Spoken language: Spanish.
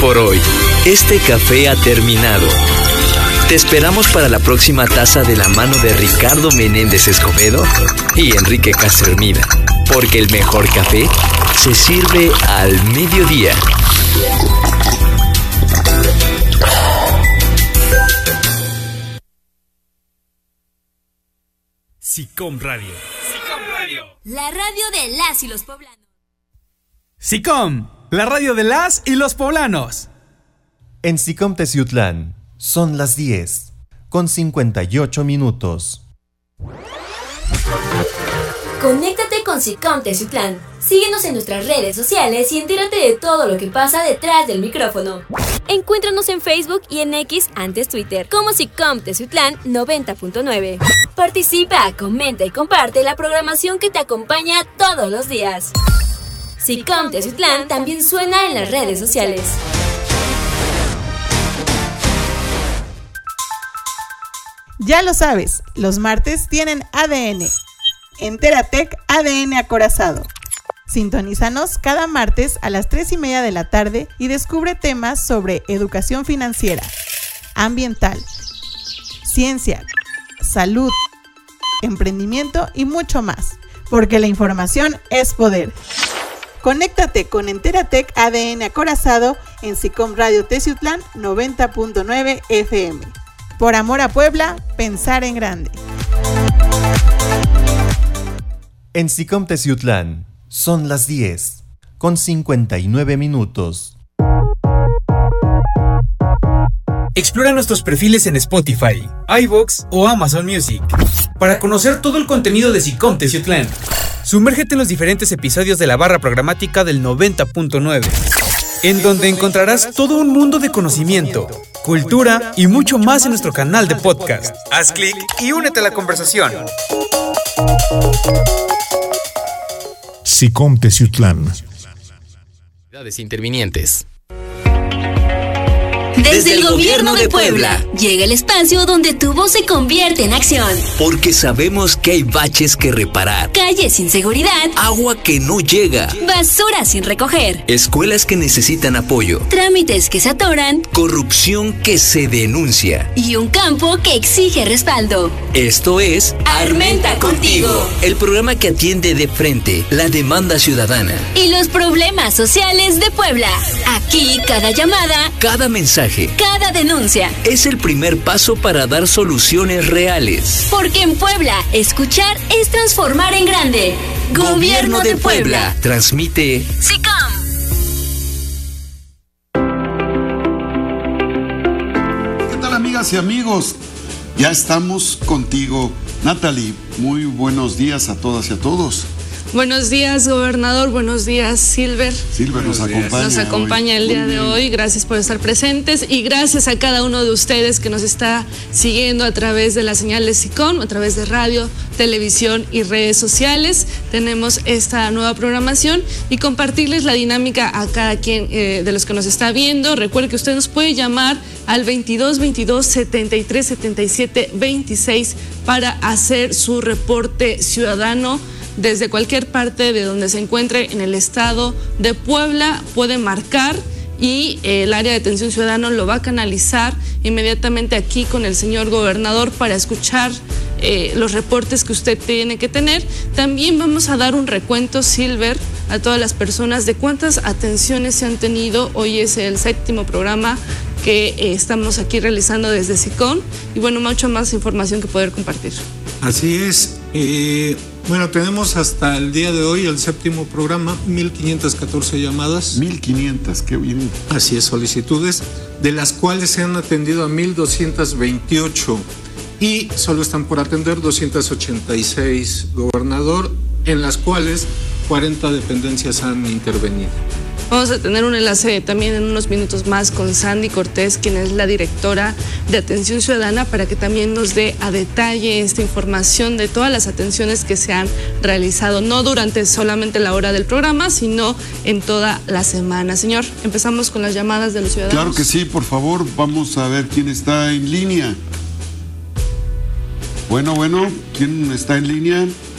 por hoy. Este café ha terminado. Te esperamos para la próxima taza de la mano de Ricardo Menéndez Escobedo y Enrique Castro Hermida, porque el mejor café se sirve al mediodía. SICOM Radio. SICOM Radio. La radio de las y los poblanos. SICOM, la radio de las y los poblanos. En SICOM Teciutlán son las 10:58. Conéctate con SICOM Teciutlán. Síguenos en nuestras redes sociales y entérate de todo lo que pasa detrás del micrófono. Encuéntranos en Facebook y en X, antes Twitter, como SICOM Teciutlán 90.9. Participa, comenta y comparte la programación que te acompaña todos los días. SICOM Teciutlán también suena en las redes sociales. Ya lo sabes, los martes tienen ADN. Enteratec ADN acorazado. Sintonízanos cada martes a las 3:30 de la tarde y descubre temas sobre educación financiera, ambiental, ciencia, salud, emprendimiento y mucho más, porque la información es poder. Conéctate con Enteratec ADN acorazado en SICOM Radio Teciutlán 90.9 FM. Por amor a Puebla, pensar en grande. En SICOM Teciutlán son las 10:59. Explora nuestros perfiles en Spotify, iVoox o Amazon Music para conocer todo el contenido de SICOM Teciutlán. Sumérgete en los diferentes episodios de la barra programática del 90.9, en donde encontrarás todo un mundo de conocimiento, cultura y mucho más en nuestro canal de podcast. Haz clic y únete a la conversación. SICOM Teciutlán. Intervinientes. Desde el Gobierno de Puebla llega el espacio donde tu voz se convierte en acción. Porque sabemos que hay baches que reparar, Calles sin seguridad, agua que no llega, basura sin recoger, escuelas que necesitan apoyo, trámites que se atoran, corrupción que se denuncia y un campo que exige respaldo. Esto es Armenta Contigo, el programa que atiende de frente la demanda ciudadana y los problemas sociales de Puebla. Aquí cada llamada, cada mensaje, cada denuncia es el primer paso para dar soluciones reales. Porque en Puebla, escuchar es transformar en grande. Gobierno de Puebla. Transmite SICOM. ¿Qué tal, amigas y amigos? Ya estamos contigo, Natalie. Muy buenos días a todas y a todos. Buenos días, gobernador. Buenos días, Silver. Silver nos acompaña. Nos acompaña el día de hoy. Gracias por estar presentes y gracias a cada uno de ustedes que nos está siguiendo a través de la señal de SICOM, a través de radio, televisión y redes sociales. Tenemos esta nueva programación y compartirles la dinámica a cada quien de los que nos está viendo. Recuerde que usted nos puede llamar al 22 73 77 26 para hacer su reporte ciudadano. Desde cualquier parte de donde se encuentre en el estado de Puebla puede marcar y el área de atención ciudadana lo va a canalizar inmediatamente aquí con el señor gobernador para escuchar los reportes que usted tiene que tener. También vamos a dar un recuento, Silver, a todas las personas de cuántas atenciones se han tenido. Hoy es el 7º programa que estamos aquí realizando desde SICOM y bueno, mucho más información que poder compartir. Así es. Bueno, tenemos hasta el día de hoy, el 7º programa, 1,514 llamadas. 1,500, qué bien. Así es, solicitudes, de las cuales se han atendido a 1,228 y solo están por atender 286, gobernador, en las cuales 40 dependencias han intervenido. Vamos a tener un enlace también en unos minutos más con Sandy Cortés, quien es la directora de Atención Ciudadana, para que también nos dé a detalle esta información de todas las atenciones que se han realizado, no durante solamente la hora del programa, sino en toda la semana. Señor, empezamos con las llamadas de los ciudadanos. Claro que sí, por favor, vamos a ver quién está en línea. Bueno, ¿quién está en línea?